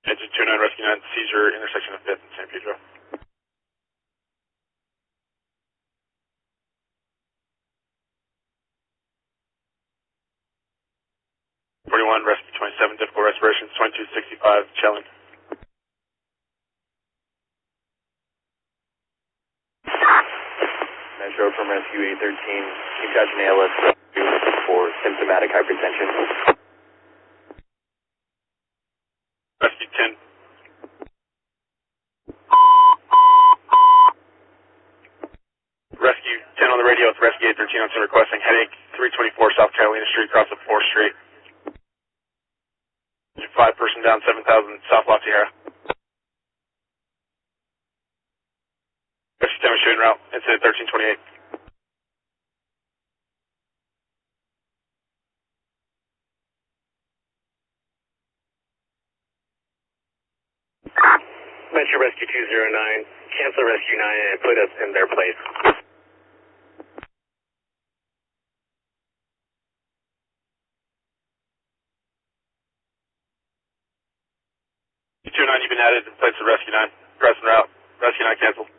Engine 29 Rescue 9, seizure, intersection of 5th and San Pedro. Rescue 27, difficult respirations, 2265, Chelling. Metro from Rescue 813, keep catching ALS for symptomatic hypertension. Rescue 10. Rescue 10 on the radio with Rescue 813 on scene requesting headache, 324 South Carolina Street, across the 4th Street. 5-person down, 7000 South La Sierra. Rescue 10 was shooting route, incident 1328. Metro Rescue 209, cancel Rescue 9 and put us in their place. 209, you've been added in place of Rescue 9. Pressing route. Rescue 9 canceled.